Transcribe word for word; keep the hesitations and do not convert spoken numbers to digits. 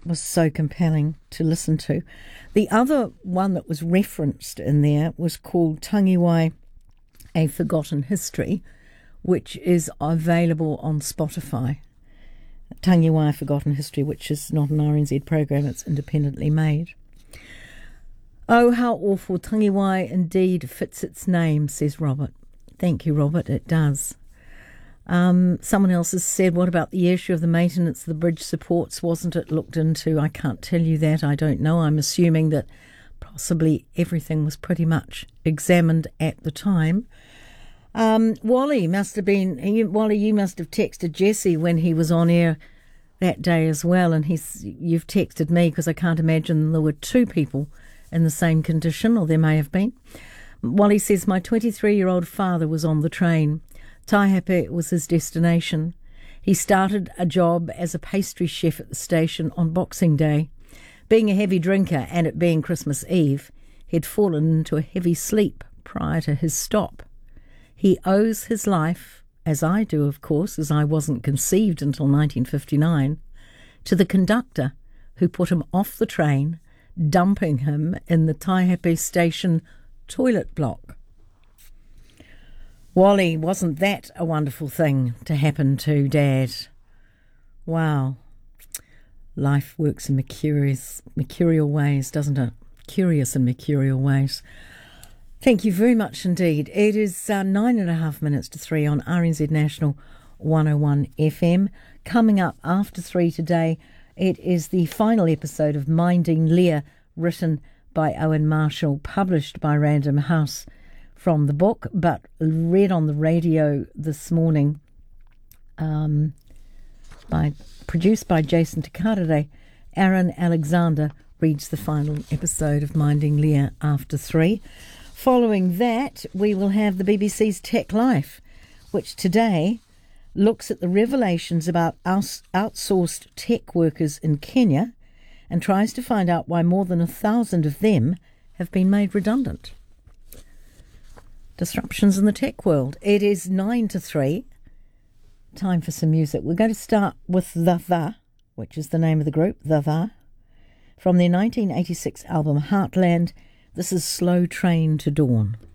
was so compelling to listen to. The other one that was referenced in there was called Tangiwai, A Forgotten History, which is available on Spotify. Tangiwai, A Forgotten History, which is not an R N Z program, it's independently made. Oh, how awful. Tangiwai indeed fits its name, says Robert. Thank you, Robert, it does. Um, someone else has said, what about the issue of the maintenance of the bridge supports? Wasn't it looked into? I can't tell you that. I don't know. I'm assuming that possibly everything was pretty much examined at the time. Um, Wally must have been, he, Wally, you must have texted Jesse when he was on air that day as well. And he's, you've texted me because I can't imagine there were two people in the same condition, or there may have been. Wally says, my twenty-three-year-old father was on the train. Taihape was his destination. He started a job as a pastry chef at the station on Boxing Day. Being a heavy drinker and it being Christmas Eve, he'd fallen into a heavy sleep prior to his stop. He owes his life, as I do, of course, as I wasn't conceived until nineteen fifty-nine, to the conductor who put him off the train, dumping him in the Taihape station toilet block. Wally, wasn't that a wonderful thing to happen to Dad? Wow. Life works in mercurious, mercurial ways, doesn't it? Curious and mercurial ways. Thank you very much indeed. It is uh, nine and a half minutes to three on R N Z National one oh one F M. Coming up after three today, it is the final episode of Minding Lear, written by Owen Marshall, published by Random House from the book, but read on the radio this morning, um, by produced by Jason Takadare. Aaron Alexander reads the final episode of Minding Lear after three. Following that, we will have the B B C's Tech Life, which today looks at the revelations about outs- outsourced tech workers in Kenya and tries to find out why more than a thousand of them have been made redundant. Disruptions in the tech world. It is nine to three. Time for some music. We're going to start with The The, which is the name of the group, The The, from their nineteen eighty-six album Heartland. This is Slow Train to Dawn.